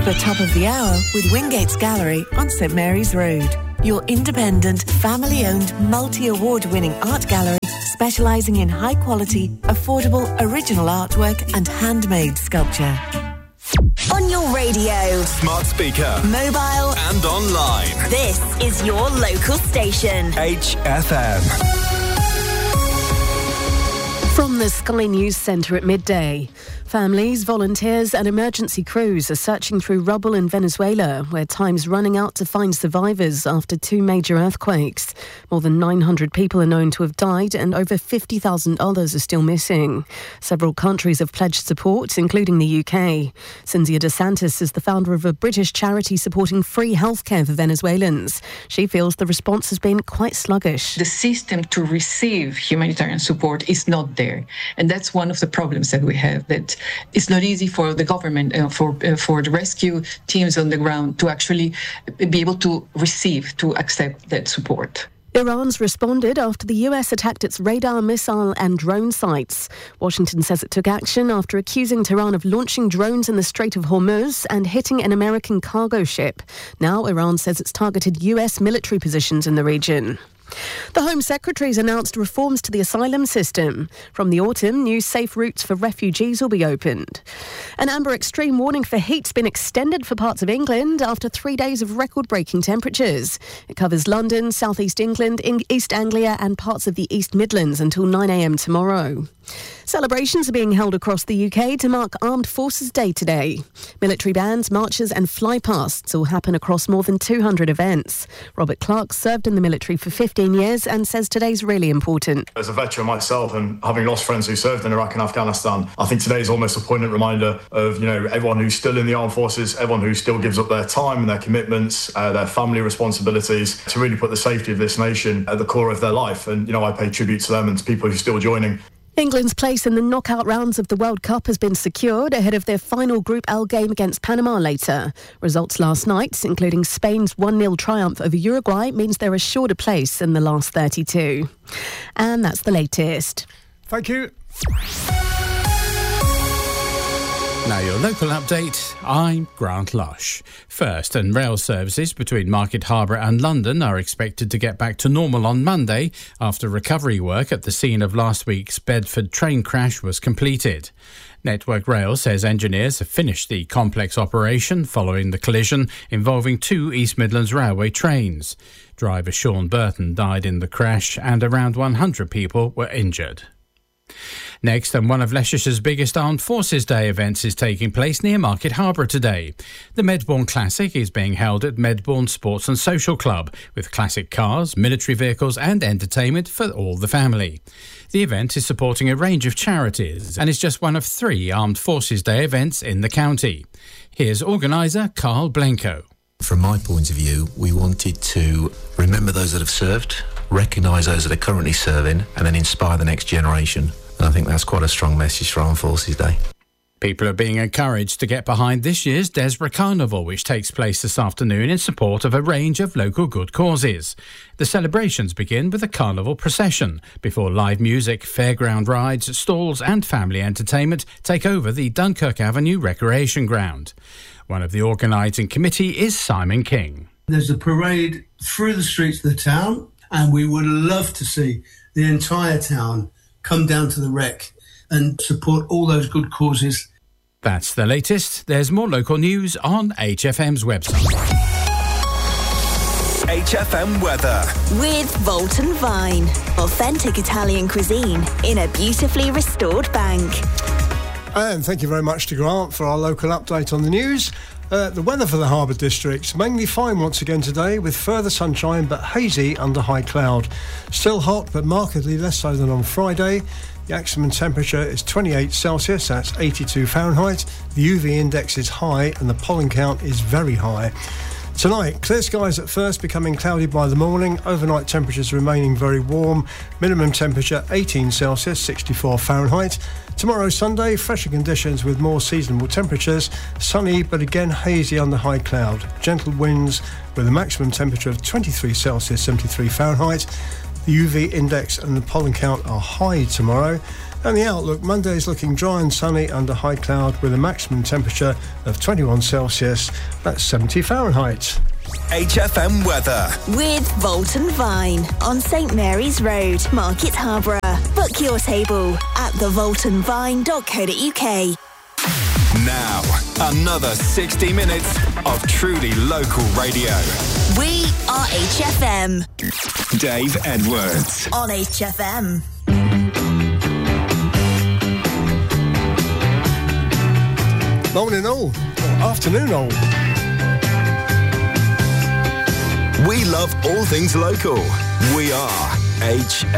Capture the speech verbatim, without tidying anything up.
The top of the hour with Wingates Gallery on St Mary's Road. Your independent, family-owned, multi-award-winning art gallery specialising in high-quality, affordable, original artwork and handmade sculpture. On your radio, smart speaker, mobile and online. This is your local station. H F M. From the Sky News Centre at midday. Families, volunteers and emergency crews are searching through rubble in Venezuela, where time's running out to find survivors after two major earthquakes. More than nine hundred people are known to have died and over fifty thousand others are still missing. Several countries have pledged support, including the U K. Cynthia DeSantis is the founder of a British charity supporting free healthcare for Venezuelans. She feels the response has been quite sluggish. The system to receive humanitarian support is not there. And that's one of the problems that we have, that it's not easy for the government, uh, for uh, for the rescue teams on the ground to actually be able to receive, to accept that support. Iran's responded after the U S attacked its radar, missile and drone sites. Washington says it took action after accusing Tehran of launching drones in the Strait of Hormuz and hitting an American cargo ship. Now Iran says it's targeted U S military positions in the region. The Home Secretary's announced reforms to the asylum system. From the autumn, new safe routes for refugees will be opened. An amber extreme warning for heat's been extended for parts of England after three days of record-breaking temperatures. It covers London, South East England, East Anglia and parts of the East Midlands until nine a m tomorrow. Celebrations are being held across the U K to mark Armed Forces Day today. Military bands, marches and flypasts will happen across more than two hundred events. Robert Clark served in the military for fifteen years and says today's really important. As a veteran myself and having lost friends who served in Iraq and Afghanistan, I think today is almost a poignant reminder of, you know, everyone who's still in the armed forces, everyone who still gives up their time and their commitments, uh, their family responsibilities to really put the safety of this nation at the core of their life. And, you know, I pay tribute to them and to people who are still joining. England's place in the knockout rounds of the World Cup has been secured ahead of their final Group L game against Panama later. Results last night, including Spain's one nil triumph over Uruguay, means they're assured a place in the last thirty-two. And that's the latest. Thank you. Now your local update, I'm Grant Lush. First, and rail services between Market Harbour and London are expected to get back to normal on Monday after recovery work at the scene of last week's Bedford train crash was completed. Network Rail says engineers have finished the complex operation following the collision involving two East Midlands Railway trains. Driver Sean Burton died in the crash and around one hundred people were injured. Next, and one of Leicestershire's biggest Armed Forces Day events is taking place near Market Harbour today. The Medbourne Classic is being held at Medbourne Sports and Social Club, with classic cars, military vehicles and entertainment for all the family. The event is supporting a range of charities and is just one of three Armed Forces Day events in the county. Here's organiser Carl Blenko. From my point of view, we wanted to remember those that have served, recognise those that are currently serving, and then inspire the next generation. And I think that's quite a strong message for Armed Forces Day. People are being encouraged to get behind this year's Desborough Carnival, which takes place this afternoon in support of a range of local good causes. The celebrations begin with a carnival procession before live music, fairground rides, stalls and family entertainment take over the Dunkirk Avenue Recreation Ground. One of the organising committee is Simon King. There's a parade through the streets of the town, and we would love to see the entire town come down to the Rec and support all those good causes. That's the latest. There's more local news on H F M's website. H F M weather. With Volton Vine. Authentic Italian cuisine in a beautifully restored bank. And thank you very much to Grant for our local update on the news. Uh, the weather for the Harbour district, mainly fine once again today with further sunshine but hazy under high cloud. Still hot but markedly less so than on Friday. The maximum temperature is twenty-eight Celsius, that's eighty-two Fahrenheit. The U V index is high and the pollen count is very high. Tonight, clear skies at first, becoming cloudy by the morning. Overnight temperatures remaining very warm. Minimum temperature eighteen Celsius, sixty-four Fahrenheit. Tomorrow, Sunday, fresher conditions with more seasonable temperatures. Sunny, but again hazy under high cloud. Gentle winds with a maximum temperature of twenty-three Celsius, seventy-three Fahrenheit. The U V index and the pollen count are high tomorrow. And the outlook, Monday is looking dry and sunny under high cloud with a maximum temperature of twenty-one Celsius, that's seventy Fahrenheit. H F M weather. With Volton Vine on St Mary's Road, Market Harborough. Book your table at the volton vine dot co dot uk. Now, another sixty minutes of truly local radio. We are H F M. Dave Edwards. On H F M. Morning all, or afternoon all. We love all things local. We are H F M.